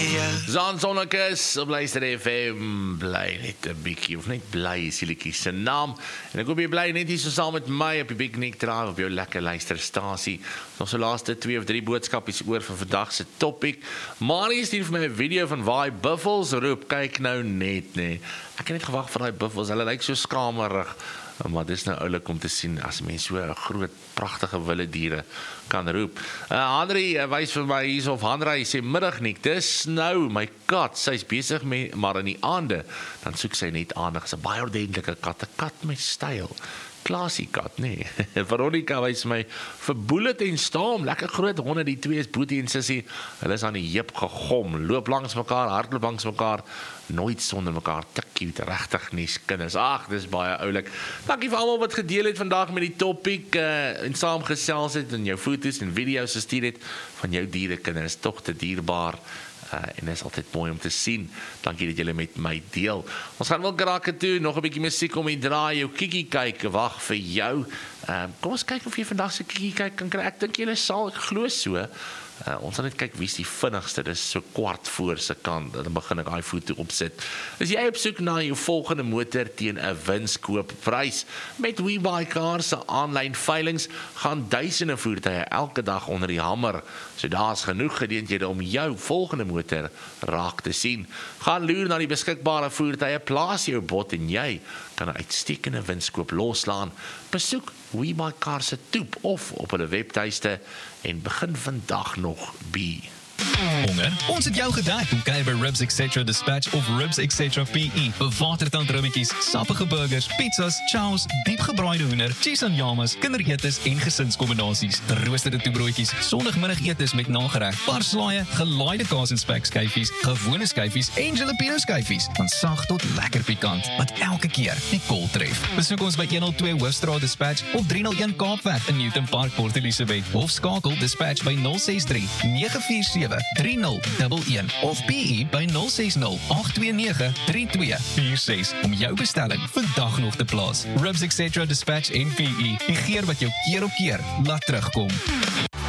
Zaan Sonnekes op Luister FM, bly net 'n bietjie, of net bly is die liedjie se naam. En ek hoop jy bly net hier so saam met my op die Big Nick Drive op jou lekker luisterstasie. Nog so laaste 2 of 3 boodskapies oor vir vandag se topic. Marie stuur vir my 'n video van waar hy buffels roep. Kyk nou net, nee. Ek het net gewag vir daai buffels. Hulle lyk so skamerig. Maar dit is nou oulik om te sien as mense so 'n groot, pragtige wilde diere kan roep. Henry wys vir my hier of Henry sê middag Nick, dis nou my kat, sy's besig met, maar in die aande dan soek sy net aandag. Sy's 'n baie ordentlike kat, 'n kat met styl. Klasie kat, nee. Veronica wys my vir Bullet en Storm, lekker groot honde, die twee is Boetie en Sissie. Hulle is aan die heup gegom, loop langs mekaar, hardloop langs mekaar, nooit sonder mekaar, te cute, regtig nie kinders. Ag, dis baie oulik. Dankie vir almal wat gedeel het vandag met die topic en saamgesels het en jou foto's en video's gestuur het van jou diere kinders, tog te dierbaar. En dit is altyd mooi om te sien. Dankie dat julle met my deel. Ons gaan wel krakke toe, nog 'n bietjie musiek om die draai, jou kikkie kyk, wag vir jou. Kom ons kyk of jy vandag se kikkie kyk kan kry. Ek dink julle sal, ek glo so. Ons gaan net kyk wie is die vinnigste, dis so kwart voor se kant, dan begin ek daai foto opsit. As jy op soek na jou volgende motor teen 'n winskoopprys, met WeBuyCars se aanlyn veilings gaan duisende voertuie elke dag onder die hamer, so daar's genoeg geleenthede om jou volgende motor raak te sien. Gaan loer na die beskikbare voertuie, plaas jou bod en jy kan 'n uitstekende winskoop loslaan. Besoek WeBuyCars se toep of op hulle webtuiste en begin vandag nog be. Honger? Ons het jou gedek. Kom kyk by Ribs Etc. Dispatch of Ribs Etc. PE. Bewatertand rummetjies, sappige burgers, pizzas, chows, diepgebraaide hoender, cheese en yamas, kinderetes en gesinskombinasies, geroosterde toebroodjies, sondagmiddagetes met nagereg, parslaaie, gelaaide kaas en spekskyfies, gewone skyfies en jalapeno skyfies, van sag tot lekker pikant, wat elke keer die kol tref. Besoek ons by 102 Hoofstraat Dispatch of 301 Kaapweg in Newton Park, Port Elizabeth, of skakel Dispatch by 063 947 3011 of PE by 060 829 3246 om jou bestelling vandag nog te plaas. Ribs Etc. Dispatch en PE, die geur wat jou keer op keer laat terugkom.